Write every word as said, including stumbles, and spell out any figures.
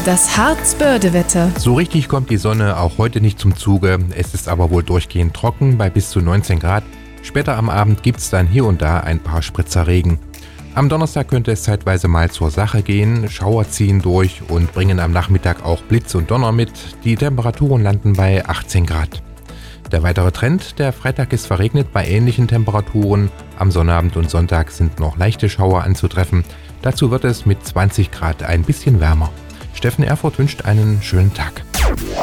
Das Harz-Börde-Wetter. So richtig kommt die Sonne auch heute nicht zum Zuge. Es ist aber wohl durchgehend trocken bei bis zu neunzehn Grad. Später am Abend gibt es dann hier und da ein paar Spritzer Regen. Am Donnerstag könnte es zeitweise mal zur Sache gehen. Schauer ziehen durch und bringen am Nachmittag auch Blitz und Donner mit. Die Temperaturen landen bei achtzehn Grad. Der weitere Trend, der Freitag ist verregnet bei ähnlichen Temperaturen. Am Sonnabend und Sonntag sind noch leichte Schauer anzutreffen. Dazu wird es mit zwanzig Grad ein bisschen wärmer. Steffen Erfurt wünscht einen schönen Tag.